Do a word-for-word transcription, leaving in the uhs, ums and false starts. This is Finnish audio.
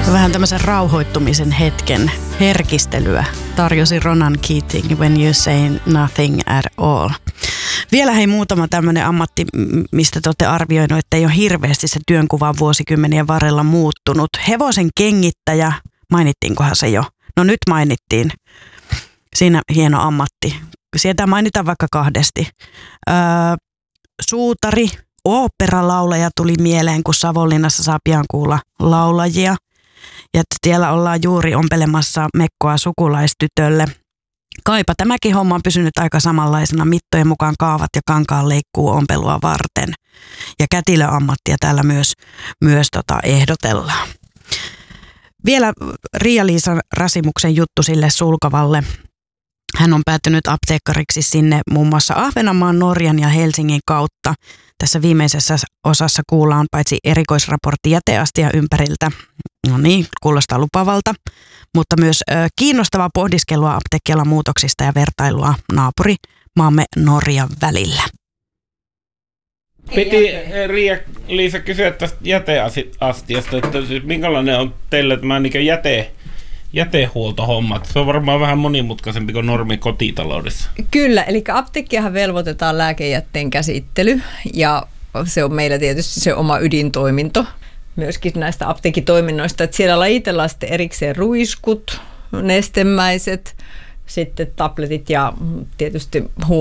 Vähän tämmöisen rauhoittumisen hetken herkistelyä tarjosi Ronan Keating When You Say Nothing at All. Vielä hei muutama tämmöinen ammatti, mistä te olette arvioinut, että ei ole hirveästi se työnkuva vuosikymmenien varrella muuttunut. Hevosen kengittäjä, mainittiinkohan se jo? No nyt mainittiin. Siinä hieno ammatti. Sieltä mainitaan vaikka kahdesti. Öö, suutari, oopperalaulaja tuli mieleen, kun Savonlinnassa saa pian kuulla laulajia. Ja siellä ollaan juuri ompelemassa mekkoa sukulaistytölle. Kaipa tämäkin homma on pysynyt aika samanlaisena, mittojen mukaan kaavat ja kankaan leikkuu ompelua varten. Ja kätilöammattia täällä myös, myös tota ehdotellaan. Vielä Riia-Liisan Rasimuksen juttu sille Sulkavalle. Hän on päätynyt apteekkariksi sinne muun muassa Ahvenanmaan, Norjan ja Helsingin kautta. Tässä viimeisessä osassa kuullaan paitsi erikoisraportti jäteastia ympäriltä, no niin, kuulostaa lupavalta, mutta myös ö, kiinnostavaa pohdiskelua apteekkialan muutoksista ja vertailua naapuri maamme Norjan välillä. Piti Riia-Liisa kysyä tästä jäteastiasta, että siis minkälainen on teille tämä niin jäte, jätehuoltohommat? Se on varmaan vähän monimutkaisempi kuin normi kotitaloudessa. Kyllä, eli apteekkiahan velvoitetaan lääkejätteen käsittely ja se on meillä tietysti se oma ydintoiminto myöskin näistä apteekitoiminnoista, että siellä lajitellaan sitten erikseen ruiskut, nestemäiset, sitten tabletit ja tietysti